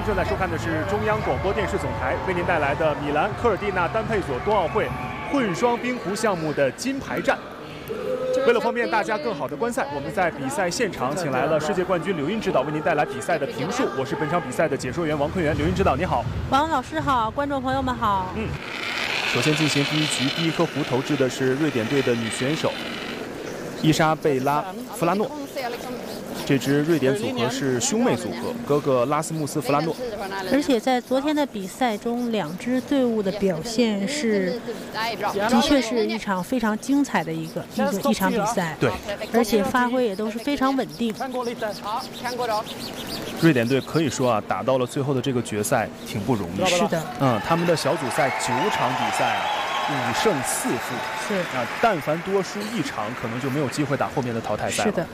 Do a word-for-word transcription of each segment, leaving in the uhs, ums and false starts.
正在收看的是中央广播电视总台为您带来的米兰科尔蒂纳单配索冬奥会混双冰壶项目的金牌战。为了方便大家更好的观赛，我们在比赛现场请来了世界冠军刘英指导为您带来比赛的评述。我是本场比赛的解说员王坤元。刘英指导，你好。 王老师好，观众朋友们好。 嗯，首先进行第一局，第一颗壶投掷的是瑞典队的女选手伊莎贝拉·弗拉诺。这支瑞典组合是兄妹组合，哥哥拉斯穆斯·弗拉诺。 而且在昨天的比赛中，两支队伍的表现是，的确是一场非常精彩的一个一个一场比赛。 对， 而且发挥也都是非常稳定。 瑞典队可以说啊，打到了最后的这个决赛挺不容易。 是的， 嗯，他们的小组赛九场比赛啊，五胜四负。 是啊，但凡多输一场，可能就没有机会打后面的淘汰赛了。 是的。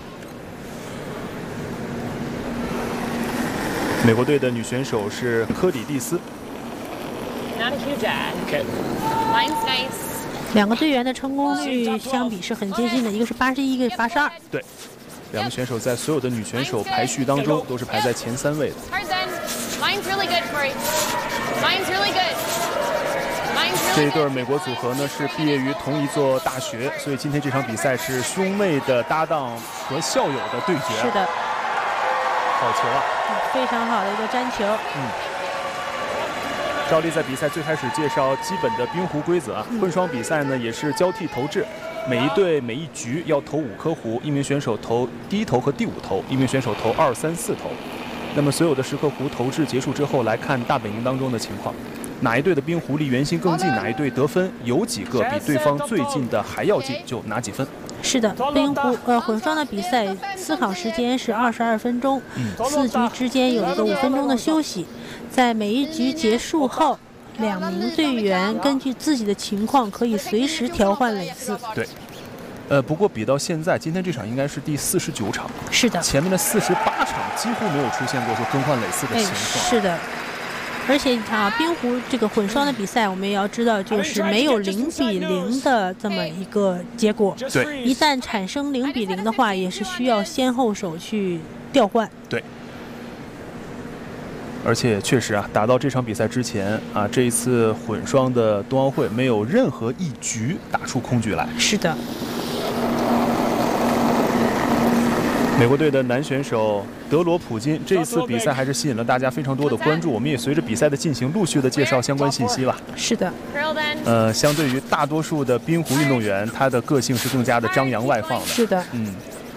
美国队的女选手是科里蒂斯。 两个队员的成功率相比是很接近的，一个是八十一，一个是八十二。 对，两个选手在所有的女选手排序当中都是排在前三位的。这一对美国组合呢是毕业于同一座大学，所以今天这场比赛是兄妹的搭档和校友的对决。 是的。 好球啊！ 非常好的一个粘球。 嗯。照例在比赛最开始介绍基本的冰壶规则啊， 嗯、 混双比赛呢也是交替投掷，每一队每一局要投五颗壶，一名选手投第一投和第五投，一名选手投二三四投。那么所有的十颗壶投掷结束之后，来看大本营当中的情况，哪一队的冰壶离圆心更近，哪一队得分，有几个比对方最近的还要近，就拿几分。 是的，冰壶呃混双的比赛思考时间是二十二分钟， 嗯、 四局之间有一个五分钟的休息，在每一局结束后，两名队员根据自己的情况可以随时调换垒次。 对，呃，不过比到现在，今天这场应该是第四十九场， 是的， 前面的四十八场几乎没有出现过说更换垒次的情况。 哎、是的。而且你看啊，冰壶这个混双的比赛，我们也要知道，就是没有零比零的这么一个结果。 对， 一旦产生零比零的话，也是需要先后手去调换。 对。而且确实啊，打到这场比赛之前啊，这一次混双的冬奥会没有任何一局打出空局来。 是的。 美国队的男选手德罗普金这一次比赛还是吸引了大家非常多的关注，我们也随着比赛的进行陆续的介绍相关信息了。 是的， 呃，相对于大多数的冰壶运动员，他的个性是更加的张扬外放的。 是的， 嗯。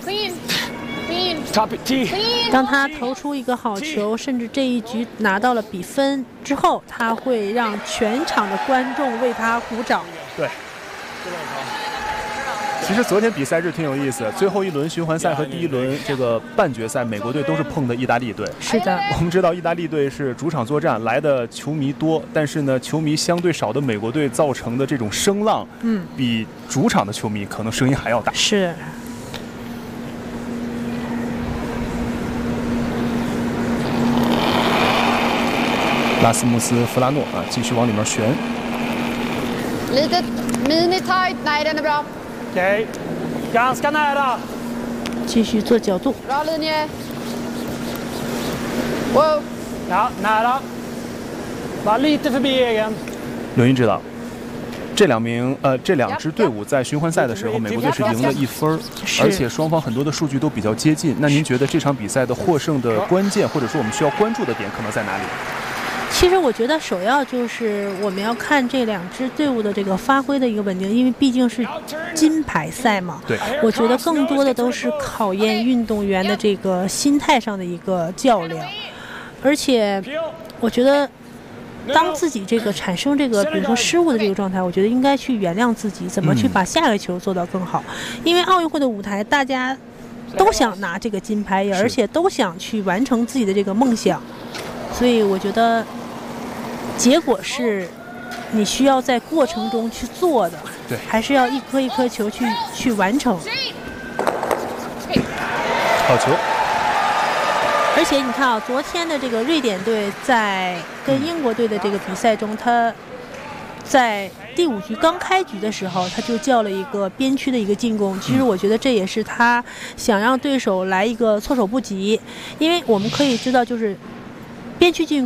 当他投出一个好球，甚至这一局拿到了比分之后，他会让全场的观众为他鼓掌。 对。其实昨天比赛日挺有意思，最后一轮循环赛和第一轮这个半决赛，美国队都是碰的意大利队。 是的， 我们知道意大利队是主场作战，来的球迷多，但是呢，球迷相对少的美国队造成的这种声浪， 嗯， 比主场的球迷可能声音还要大。 是。 拉斯穆斯·弗拉诺啊，继续往里面旋。 Lite mini tight, nej den är bra. Okej, ganska nära. 继续做角度。 Bra linje. Wow. Ja, nära. Var lite förbi egen. 刘英指导，这两名呃这两支队伍在循环赛的时候，美国队是赢了一分，而且双方很多的数据都比较接近。那您觉得这场比赛的获胜的关键，或者说我们需要关注的点可能在哪里？ 其实我觉得首要就是我们要看这两支队伍的这个发挥的一个稳定，因为毕竟是金牌赛嘛。 对， 我觉得更多的都是考验运动员的这个心态上的一个较量，而且我觉得当自己这个产生这个比如说失误的这个状态，我觉得应该去原谅自己，怎么去把下个球做到更好。因为奥运会的舞台，大家都想拿这个金牌，而且都想去完成自己的这个梦想，所以我觉得结果是你需要在过程中去做的， 对， 还是要一颗一颗球去去完成。 好球！ 而且你看啊，昨天的这个瑞典队在跟英国队的这个比赛中，他在第五局刚开局的时候，他就叫了一个边区的一个进攻。其实我觉得这也是他想让对手来一个措手不及，因为我们可以知道，就是边区进攻